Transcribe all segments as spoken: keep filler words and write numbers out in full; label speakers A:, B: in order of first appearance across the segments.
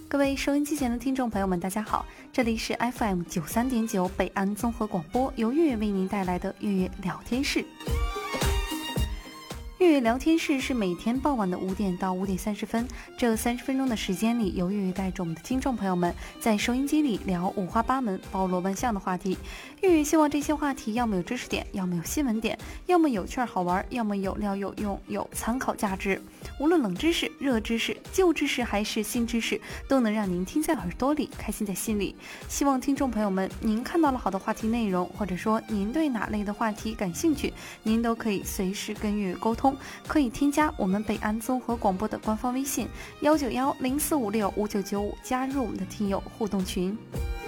A: 各位收音机前的听众朋友们，大家好，这里是 F M 九三点九北安综合广播，由月月为您带来的月月聊天室。月月聊天室是每天傍晚的五点到五点三十分，这三十分钟的时间里，由月月带着我们的听众朋友们在收音机里聊五花八门、包罗万象的话题。月月希望这些话题要么有知识点，要么有新闻点，要么有趣好玩，要么有料有用，有参考价值。无论冷知识、热知识、旧知识还是新知识，都能让您听在耳朵里，开心在心里。希望听众朋友们，您看到了好的话题内容，或者说您对哪类的话题感兴趣，您都可以随时跟月月沟通，可以添加我们北安综合广播的官方微信幺九幺零四五六五九九五，加入我们的听友互动群。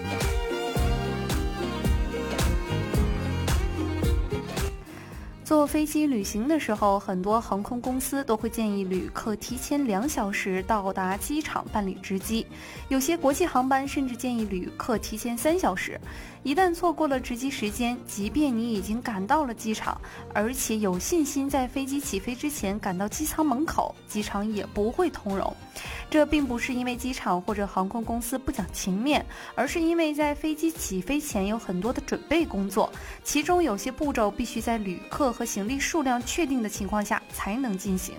A: 坐飞机旅行的时候，很多航空公司都会建议旅客提前两小时到达机场办理值机，有些国际航班甚至建议旅客提前三小时。一旦错过了值机时间，即便你已经赶到了机场，而且有信心在飞机起飞之前赶到机舱门口，机场也不会通融。这并不是因为机场或者航空公司不讲情面，而是因为在飞机起飞前有很多的准备工作，其中有些步骤必须在旅客和行李数量确定的情况下才能进行。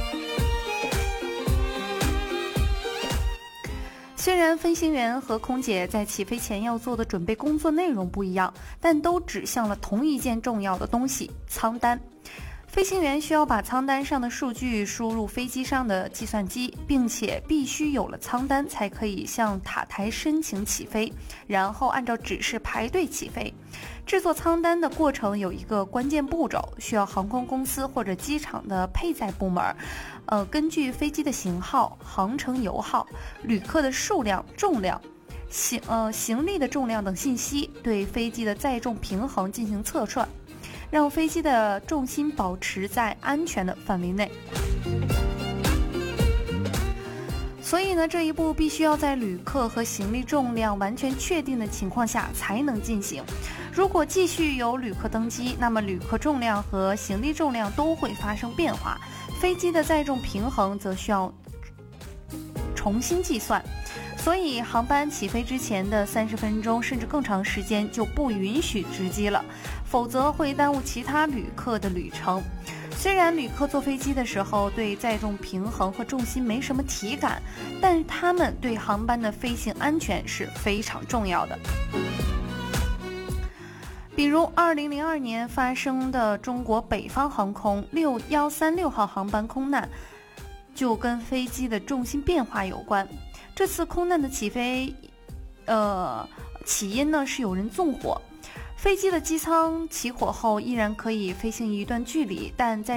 A: 虽然飞行员和空姐在起飞前要做的准备工作内容不一样，但都指向了同一件重要的东西——舱单。飞行员需要把舱单上的数据输入飞机上的计算机，并且必须有了舱单才可以向塔台申请起飞，然后按照指示排队起飞。制作舱单的过程有一个关键步骤，需要航空公司或者机场的配载部门呃，根据飞机的型号、航程油耗、旅客的数量、重量、行呃行李的重量等信息，对飞机的载重平衡进行测算，让飞机的重心保持在安全的范围内。所以呢，这一步必须要在旅客和行李重量完全确定的情况下才能进行。如果继续有旅客登机，那么旅客重量和行李重量都会发生变化，飞机的载重平衡则需要重新计算。所以航班起飞之前的三十分钟甚至更长时间就不允许值机了，否则会耽误其他旅客的旅程。虽然旅客坐飞机的时候对载重平衡和重心没什么体感，但他们对航班的飞行安全是非常重要的。比如二零零二年发生的中国北方航空六一三六号航班空难，就跟飞机的重心变化有关。这次空难的起飞呃，起因呢是有人纵火，飞机的机舱起火后依然可以飞行一段距离，但在